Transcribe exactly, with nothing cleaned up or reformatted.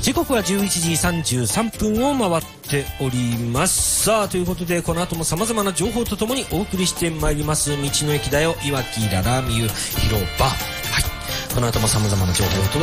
時刻はじゅういちじさんじゅうさんぷんを回っております。さあということで、この後も様々な情報とともにお送りしてまいります道の駅だよいわきららみゆ広場。はい、この後も様々な情報をお届け